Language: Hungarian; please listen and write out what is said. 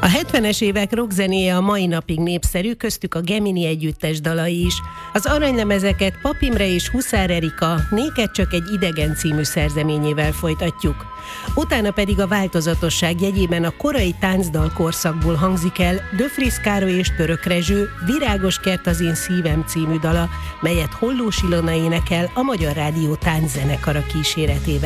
A 70-es évek rockzenéje a mai napig népszerű, köztük a Gemini együttes dalai is. Az aranylemezeket Pap Imre és Huszár Erika Néked csak egy idegen című szerzeményével folytatjuk. Utána pedig a változatosság jegyében a korai táncdal korszakból hangzik el Döfrisz Károly és Török Rezső Virágos kert az én szívem című dala, melyet Hollós Ilona énekel a Magyar Rádió tánczenekara kíséretében.